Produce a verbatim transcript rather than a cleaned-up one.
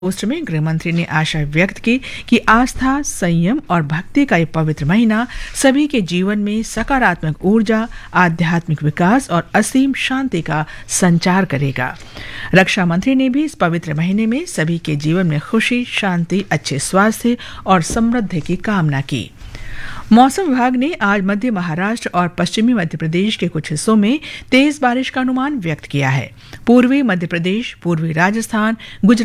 Post में गृहमंत्री ने आशा व्यक्त की कि आस्था, संयम और भक्ति का ये पवित्र महीना सभी के जीवन में सकारात्मक ऊर्जा, आध्यात्मिक विकास और असीम शांति का संचार करेगा। रक्षा मंत्री ने भी इस पवित्र महीने में सभी के जीवन में खुशी, शांति, अच्छे स्वास्थ्य और समृद्धि की कामना की। मौसम विभाग ने आज मध्य महाराष्ट्र और पश्चिमी मध्य प्रदेश के कुछ हिस्सों में तेज बारिश का अनुमान व्यक्त किया है। पूर्वी मध्य प्रदेश, पूर्वी राजस्थान, गुजरात